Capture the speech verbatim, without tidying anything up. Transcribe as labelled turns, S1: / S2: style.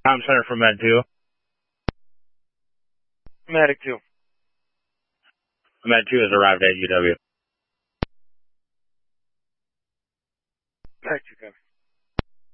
S1: Com Center for Med two.
S2: Medic two.
S1: Med two has arrived at U W.
S2: Medic two, copy.